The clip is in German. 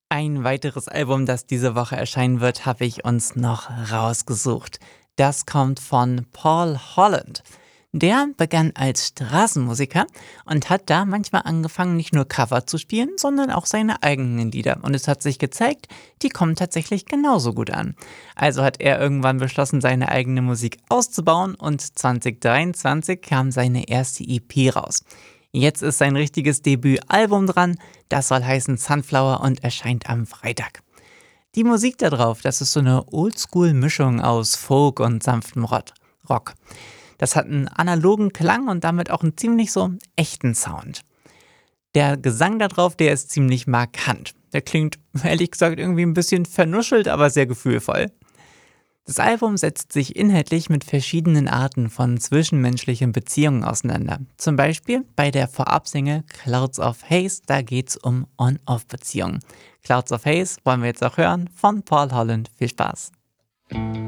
Ein weiteres Album, das diese Woche erscheinen wird, habe ich uns noch rausgesucht. Das kommt von Paul Holland. Der begann als Straßenmusiker und hat da manchmal angefangen, nicht nur Cover zu spielen, sondern auch seine eigenen Lieder. Und es hat sich gezeigt, die kommen tatsächlich genauso gut an. Also hat er irgendwann beschlossen, seine eigene Musik auszubauen und 2023 kam seine erste EP raus. Jetzt ist sein richtiges Debütalbum dran, das soll heißen Sunflower und erscheint am Freitag. Die Musik da drauf, das ist so eine Oldschool-Mischung aus Folk und sanftem Rock. Das hat einen analogen Klang und damit auch einen ziemlich so echten Sound. Der Gesang da drauf, der ist ziemlich markant. Der klingt, ehrlich gesagt, irgendwie ein bisschen vernuschelt, aber sehr gefühlvoll. Das Album setzt sich inhaltlich mit verschiedenen Arten von zwischenmenschlichen Beziehungen auseinander. Zum Beispiel bei der Vorabsingle Clouds of Haze, da geht's um On-Off-Beziehungen. Clouds of Haze wollen wir jetzt auch hören von Paul Holland. Viel Spaß!